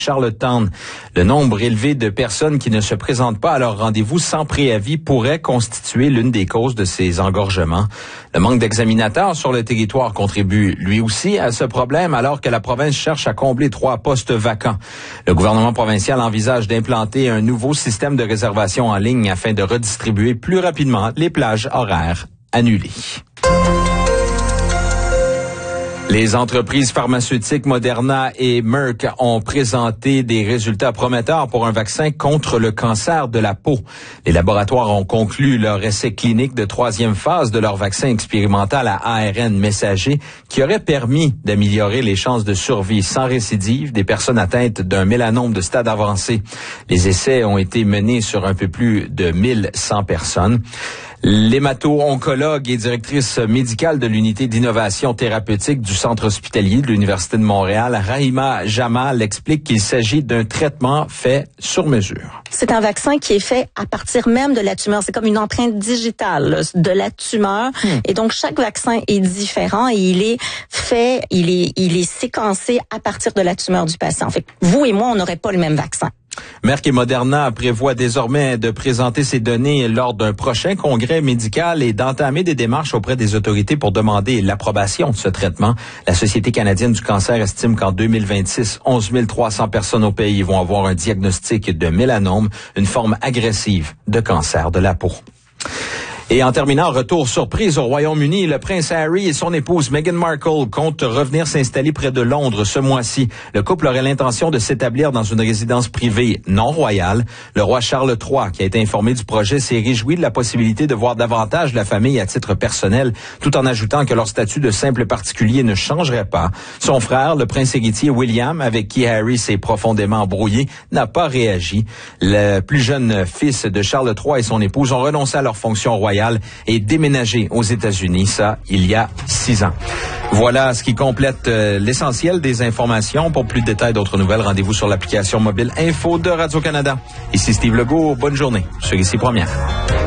Charlottetown. Le nombre élevé de personnes qui ne se présentent pas à leur rendez-vous sans préavis pourrait constituer l'une des causes de ces engorgements. Le manque d'examinateurs sur le territoire contribue lui aussi à ce problème alors que la province cherche à combler 3 postes vacants. Le gouvernement provincial envisage d'implanter un nouveau système de réservation en ligne afin de redistribuer plus rapidement les plages horaires annulées. Les entreprises pharmaceutiques Moderna et Merck ont présenté des résultats prometteurs pour un vaccin contre le cancer de la peau. Les laboratoires ont conclu leur essai clinique de 3e phase de leur vaccin expérimental à ARN messager qui aurait permis d'améliorer les chances de survie sans récidive des personnes atteintes d'un mélanome de stade avancé. Les essais ont été menés sur un peu plus de 1100 personnes. L'hémato-oncologue et directrice médicale de l'unité d'innovation thérapeutique du centre hospitalier de l'Université de Montréal, Rahima Jamal, explique qu'il s'agit d'un traitement fait sur mesure. C'est un vaccin qui est fait à partir même de la tumeur. C'est comme une empreinte digitale là, de la tumeur. Et donc, chaque vaccin est différent et il est séquencé à partir de la tumeur du patient. En fait, vous et moi, on n'aurait pas le même vaccin. Merck et Moderna prévoient désormais de présenter ces données lors d'un prochain congrès médical et d'entamer des démarches auprès des autorités pour demander l'approbation de ce traitement. La Société canadienne du cancer estime qu'en 2026, 11 300 personnes au pays vont avoir un diagnostic de mélanome, une forme agressive de cancer de la peau. Et en terminant, retour surprise au Royaume-Uni, le prince Harry et son épouse Meghan Markle comptent revenir s'installer près de Londres ce mois-ci. Le couple aurait l'intention de s'établir dans une résidence privée non royale. Le roi Charles III, qui a été informé du projet, s'est réjoui de la possibilité de voir davantage la famille à titre personnel, tout en ajoutant que leur statut de simple particulier ne changerait pas. Son frère, le prince héritier William, avec qui Harry s'est profondément embrouillé, n'a pas réagi. Le plus jeune fils de Charles III et son épouse ont renoncé à leur fonction royale et déménagé aux États-Unis, ça, il y a 6 ans. Voilà ce qui complète l'essentiel des informations. Pour plus de détails, d'autres nouvelles, rendez-vous sur l'application mobile Info de Radio-Canada. Ici Steve Legault, bonne journée sur Ici Première.